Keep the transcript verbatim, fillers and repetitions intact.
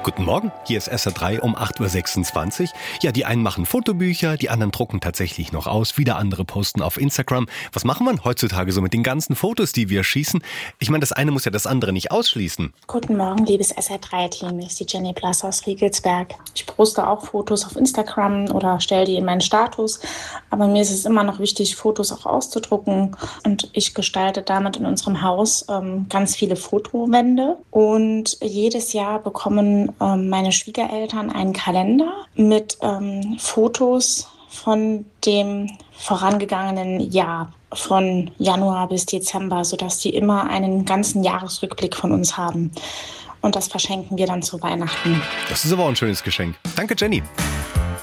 Guten Morgen, hier ist S R drei um acht Uhr sechsundzwanzig. Ja, die einen machen Fotobücher, die anderen drucken tatsächlich noch aus, wieder andere posten auf Instagram. Was machen wir heutzutage so mit den ganzen Fotos, die wir schießen? Ich meine, das eine muss ja das andere nicht ausschließen. Guten Morgen, liebes S R drei Team, ich bin die Jenny Blass aus Riegelsberg. Ich poste auch Fotos auf Instagram oder stelle die in meinen Status, aber mir ist es immer noch wichtig, Fotos auch auszudrucken, und ich gestalte damit in unserem Haus ähm, ganz viele Fotowände, und jedes Jahr bekommen ähm, meine Schwiegereltern einen Kalender mit ähm, Fotos von dem vorangegangenen Jahr, von Januar bis Dezember, sodass die immer einen ganzen Jahresrückblick von uns haben. Und das verschenken wir dann zu Weihnachten. Das ist aber auch ein schönes Geschenk. Danke, Jenny.